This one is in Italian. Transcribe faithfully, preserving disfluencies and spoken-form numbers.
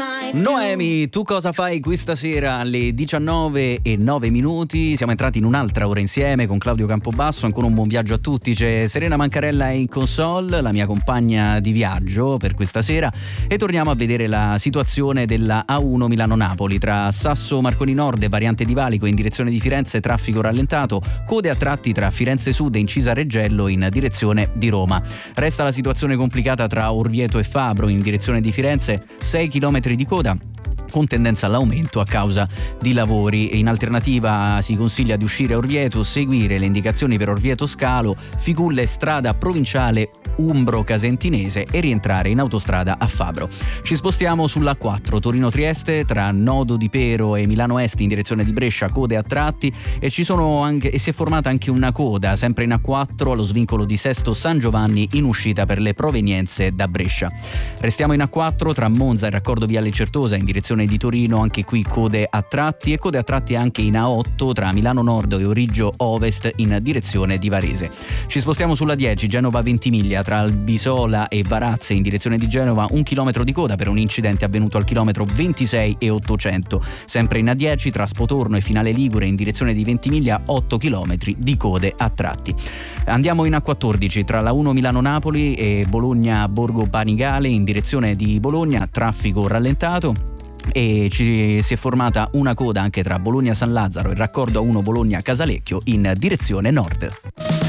Noemi, tu cosa fai questa sera alle diciannove e nove minuti? Siamo entrati in un'altra ora insieme con Claudio Campobasso. Ancora un buon viaggio a tutti. C'è Serena Mancarella in console, la mia compagna di viaggio per questa sera, e torniamo a vedere la situazione della A uno Milano-Napoli. Tra Sasso Marconi Nord e variante di Valico in direzione di Firenze, traffico rallentato, code a tratti tra Firenze Sud e Incisa Reggello in direzione di Roma. Resta la situazione complicata tra Orvieto e Fabro in direzione di Firenze, sei chilometri di coda con tendenza all'aumento a causa di lavori. In alternativa si consiglia di uscire a Orvieto, seguire le indicazioni per Orvieto Scalo, Figulle strada provinciale Umbro-Casentinese e rientrare in autostrada a Fabro. Ci spostiamo sull'A quattro Torino-Trieste tra Nodo di Pero e Milano Est in direzione di Brescia, code a tratti, e ci sono anche e si è formata anche una coda sempre in A quattro allo svincolo di Sesto San Giovanni in uscita per le provenienze da Brescia. Restiamo in A quattro tra Monza e raccordo Viale Certosa in direzione di Torino, anche qui code a tratti, e code a tratti anche in A otto tra Milano Nord e Origgio Ovest in direzione di Varese. Ci spostiamo sulla dieci Genova Ventimiglia tra Albisola e Varazze in direzione di Genova, un chilometro di coda per un incidente avvenuto al chilometro ventisei e ottocento. Sempre in A dieci tra Spotorno e Finale Ligure in direzione di Ventimiglia, otto chilometri di code a tratti. Andiamo in A quattordici tra la uno Milano-Napoli e Bologna Borgo Panigale in direzione di Bologna, traffico rallentato, e ci si è formata una coda anche tra Bologna San Lazzaro e raccordo A uno Bologna Casalecchio in direzione nord.